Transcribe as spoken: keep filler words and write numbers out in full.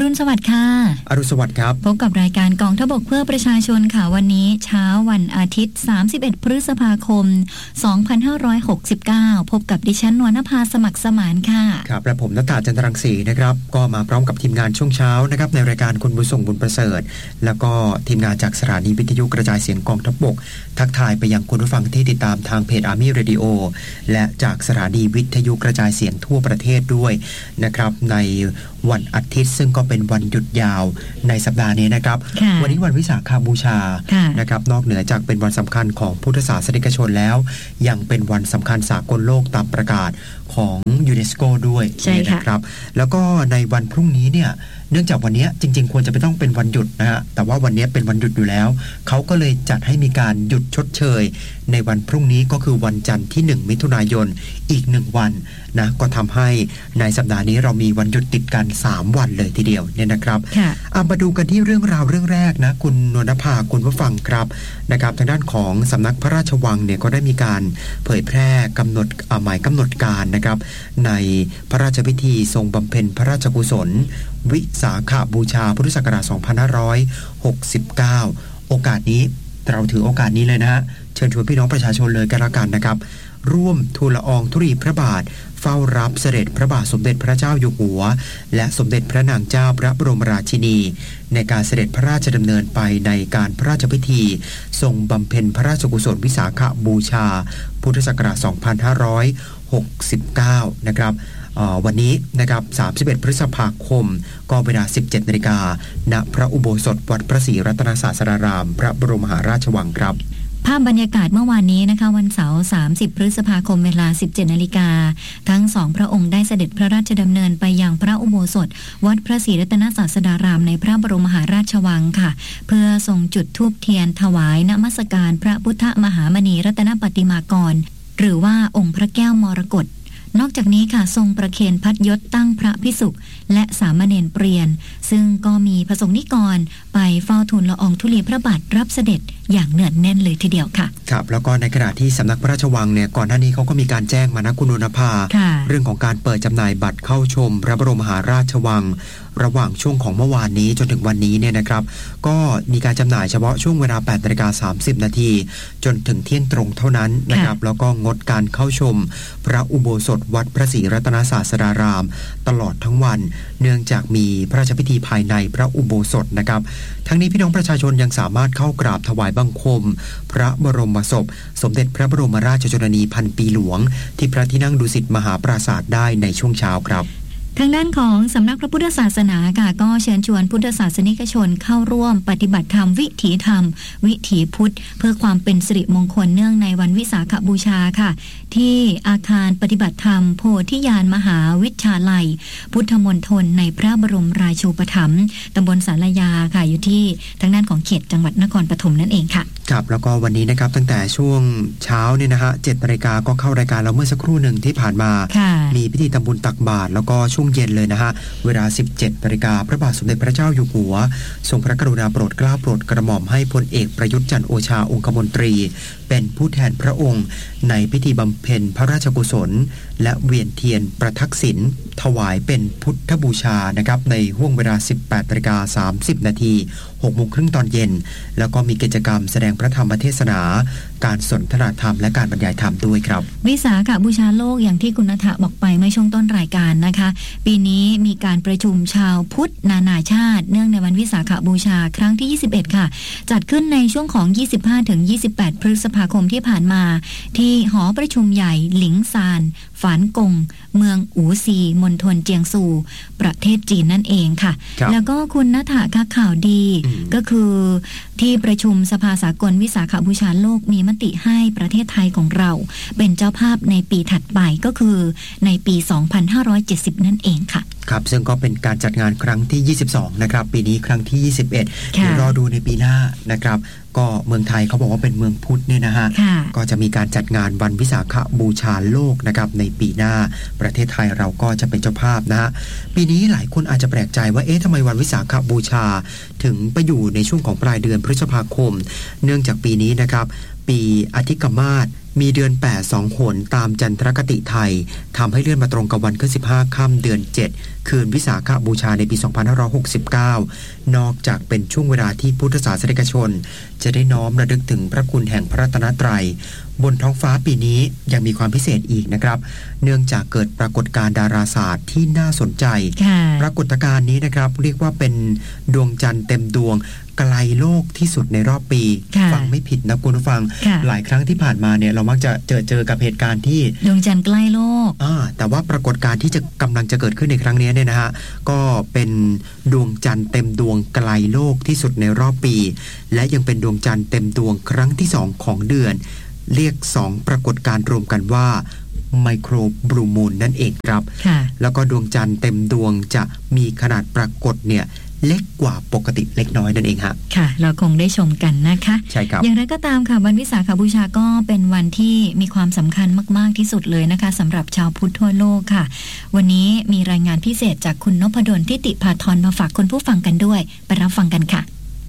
รุณสวัสดิ์ค่ะอรุณสวัสดิ์ครับพบกับรายการกองทัพบกเพื่อประชาชนค่ะวันนี้เช้าวันอาทิตย์สามสิบเอ็ดพฤษภาคมสองพันห้าร้อยหกสิบเก้าพบกับดิฉันนวลนภาสมัครสมานค่ะครับและผมณฐาจันทรังสีนะครับก็มาพร้อมกับทีมงานช่วงเช้านะครับในรายการคุณบุญส่งบุญประเสริฐแล้วก็ทีมงานจากสถานีวิทยุกระจายเสียงกองทัพบกทักทายไปยังคุณผู้ฟังที่ติดตามทางเพจ Army Radio และจากสถานีวิทยุกระจายเสียงทั่วประเทศด้วยนะครับในวันอาทิตย์ซึ่งก็เป็นวันหยุดยาวในสัปดาห์นี้นะครับวันนี้วันวิสาขบูชานะครับนอกเหนือจากเป็นวันสำคัญของพุทธศาสนิกชนแล้วยังเป็นวันสำคัญสากลโลกตามประกาศของยูเนสโกด้วยนะครับแล้วก็ในวันพรุ่งนี้เนี่ยเนื่องจากวันนี้จริงๆควรจะไม่ต้องเป็นวันหยุดนะฮะแต่ว่าวันนี้เป็นวันหยุดอยู่แล้วเขาก็เลยจัดให้มีการหยุดชดเชยในวันพรุ่งนี้ก็คือวันจันทร์ที่หนึ่งมิถุนายนอีกหนึ่งวันนะก็ทำให้ในสัปดาห์นี้เรามีวันหยุดติดกันสามวันเลยทีเดียวเนี่ยนะครับเอามาดูกันที่เรื่องราวเรื่องแรกนะคุณนวลนภาคุณผู้ฟังครับนะครับทางด้านของสำนักพระราชวังเนี่ยก็ได้มีการเผยแพร่กำหนดหมายกำหนดการนะครับในพระราชพิธีทรงบำเพ็ญพระราชกุศลวิสาขบูชาพุทธศักราชสองพันห้าร้อยหกสิบเก้าโอกาสนี้เราถือโอกาสนี้เลยนะฮะเชิญชวนพี่น้องประชาชนเลยกันละกันนะครับร่วมทูลละอองธุลีพระบาทเฝ้ารับเสด็จพระบาทสมเด็จพระเจ้าอยู่หัวและสมเด็จพระนางเจ้าพระบรมราชินีในการเสด็จพระราชดำเนินไปในการพระราชพิธีทรงบำเพ็ญพระราชกุศลวิสาขบูชาพุทธศักราชสองพันห้าร้อยหกสิบเก้านะครับวันนี้นะครับสามสิบเอ็ดพฤษภาคมก็เวลา สิบเจ็ดนาฬิกา ณ พระอุโบสถวัดพระศรีรัตนศาสดารามพระบรมมหาราชวังครับภาพบรรยากาศเมื่อวานนี้นะคะวันเสาร์สามสิบพฤษภาคมเวลา สิบเจ็ดนาฬิกาทั้งสองพระองค์ได้เสด็จพระราชดำเนินไปยังพระอุโบสถวัดพระศรีรัตนศาสดารามในพระบรมมหาราชวังค่ะเพื่อทรงจุดธูปเทียนถวายนมัสการพระพุทธมหามณีรัตนปฏิมากรหรือว่าองค์พระแก้วมรกตนอกจากนี้ค่ะทรงประเคนพัดยศตั้งพระภิกษุและสามเณรเปลี่ยนซึ่งก็มีพระสงฆ์นิกรไปเฝ้าทูลละอองธุลีพระบาทรับเสด็จอย่างเนืองแน่นเลยทีเดียวค่ะครับแล้วก็ในขณะที่สำนักพระราชวังเนี่ยก่อนหน้านี้เขาก็มีการแจ้งมานะคุณนวลนภาเรื่องของการเปิดจำหน่ายบัตรเข้าชมพระบรมมหาราชวังระหว่างช่วงของเมื่อวานนี้จนถึงวันนี้เนี่ยนะครับก็มีการจำหน่ายเฉพาะช่วงเวลา แปดนาฬิกาสามสิบนาทีจนถึงเที่ยงตรงเท่านั้นนะครับแล้วก็งดการเข้าชมพระอุโบสถวัดพระศรีรัตนศาสดารามตลอดทั้งวันเนื่องจากมีพระราชพิธีภายในพระอุโบสถนะครับทั้งนี้พี่น้องประชาชนยังสามารถเข้ากราบถวายบังคมพระบรมศพสมเด็จพระบรมราชชนนีพันปีหลวงที่พระที่นั่งดุสิตมหาปราสาทได้ในช่วงเช้าครับทางด้านของสำนักพระพุทธศาสนาค่ะก็เชิญชวนพุทธศาสนิกชนเข้าร่วมปฏิบัติธรรมวิถีธรรมวิถีพุทธเพื่อความเป็นสิริมงคลเนื่องในวันวิสาขบูชาค่ะที่อาคารปฏิบัติธรรมโพธิญาณมหาวิทยาลัยพุทธมณฑลในพระบรมราชูปถัมภ์ตำบลสารยาค่ะอยู่ที่ทางด้านของเขตจังหวัดนครปฐมนั่นเองค่ะครับแล้วก็วันนี้นะครับตั้งแต่ช่วงเช้าเนี่ยนะฮะเจ็ดนาฬิกาก็เข้ารายการเราเมื่อสักครู่หนึ่งที่ผ่านมามีพิธีทำบุญตักบาตรแล้วก็ช่วงเย็นเลยนะฮะเวลา สิบเจ็ดนาฬิกาพระบาทสมเด็จพระเจ้าอยู่หัวทรงพระกรุณาโปรดเกล้าโปรดกระหม่อมให้พลเอกประยุทธ์จันทร์โอชาองคมนตรีเป็นผู้แทนพระองค์ในพิธีบำเพ็ญพระราชกุศลและเวียนเทียนประทักษิณถวายเป็นพุทธบูชานะครับในห้วงเวลา สิบแปดนาฬิกาสามสิบนาที หกโมงครึ่งตอนเย็นแล้วก็มีกิจกรรมแสดงพระธรรมเทศนาการสนทนาธรรมและการบรรยายธรรมด้วยครับวิสาขบูชาโลกอย่างที่คุณณฐาบอกไปเมื่อช่วงต้นรายการนะคะปีนี้มีการประชุมชาวพุทธนานาชาติเนื่องในวันวิสาขบูชาครั้งที่ยี่สิบเอ็ดค่ะจัดขึ้นในช่วงของ ยี่สิบห้าถึงยี่สิบแปด พฤษภาคมที่ผ่านมาที่หอประชุมใหญ่หลิงซานฝานกงเมืองอูซีมณฑลเจียงซูประเทศจีนนั่นเองค่ะแล้วก็คุณณฐาค่ะข่าวดีก็คือที่ประชุมสภาสากลวิสาขบูชาโลกมีมติให้ประเทศไทยของเราเป็นเจ้าภาพในปีถัดไปก็คือในปีสองพันห้าร้อยเจ็ดสิบนั่นเองค่ะครับซึ่งก็เป็นการจัดงานครั้งที่ยี่สิบสองนะครับปีนี้ครั้งที่ยี่สิบเอ็ดเดี๋ยวรอดูในปีหน้านะครับก็เมืองไทยเขาบอกว่าเป็นเมืองพุทธเนี่ยนะฮะก็จะมีการจัดงานวันวิสาขบูชาโลกนะครับในปีหน้าประเทศไทยเราก็จะเป็นเจ้าภาพนะฮะปีนี้หลายคนอาจจะแปลกใจว่าเอ๊ะทำไมวันวิสาขบูชาถึงไปอยู่ในช่วงของปลายเดือนพฤษภาคมเนื่องจากปีนี้นะครับปีอธิกมาศมีเดือนแปดสองหนตามจันทรคติไทยทำให้เลื่อนมาตรงกับวันขึ้นสิบห้าค่ำเดือนเจ็ดคืนวิสาขบูชาในปีสองพันห้าร้อยหกสิบเก้านอกจากเป็นช่วงเวลาที่พุทธศาสนิกชนจะได้น้อมระลึกถึงพระคุณแห่งพระรัตนตรัยบนท้องฟ้าปีนี้ยังมีความพิเศษอีกนะครับเนื่องจากเกิดปรากฏการณ์ดาราศาสตร์ที่น่าสนใจปรากฏการณ์นี้นะครับเรียกว่าเป็นดวงจันทร์เต็มดวงไกลโลกที่สุดในรอบปีฟังไม่ผิดนะคุณผู้ฟังหลายครั้งที่ผ่านมาเนี่ยเรามักจะเจอเจอกับเหตุการณ์ที่ดวงจันทร์ใกล้โลกอ่าแต่ว่าปรากฏการณ์ที่จะกำลังจะเกิดขึ้นในครั้งนี้เนี่ยนะฮะก็เป็นดวงจันทร์เต็มดวงไกลโลกที่สุดในรอบปีและยังเป็นดวงจันทร์เต็มดวงครั้งที่สองของเดือนเรียกสองปรากฏการณ์รวมกันว่าไมโครบลูมูนนั่นเองครับแล้วก็ดวงจันทร์เต็มดวงจะมีขนาดปรากฏเนี่ยเล็กกว่าปกติเล็กน้อยนั่นเองฮะค่ะเราคงได้ชมกันนะคะใช่ครับอย่างไรก็ตามค่ะวันวิสาขบูชาก็เป็นวันที่มีความสำคัญมากๆที่สุดเลยนะคะสำหรับชาวพุทธทั่วโลกค่ะวันนี้มีรายงานพิเศษจากคุณนพดลทิติภาธรมาฝากคุณผู้ฟังกันด้วยไปรับฟังกันค่ะ